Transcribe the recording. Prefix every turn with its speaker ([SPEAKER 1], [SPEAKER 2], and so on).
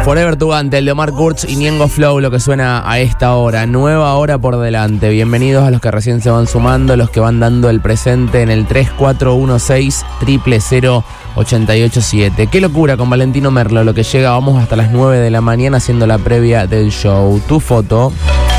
[SPEAKER 1] Forever Tugante, el de Omar Kurz y Ñengo Flow, lo que suena a esta hora. Nueva hora por delante. Bienvenidos a los que recién se van sumando, los que van dando el presente en el 3416-000-887. Qué locura con Valentino Merlo, lo que llega, vamos hasta las 9 de la mañana haciendo la previa del show. Tu foto.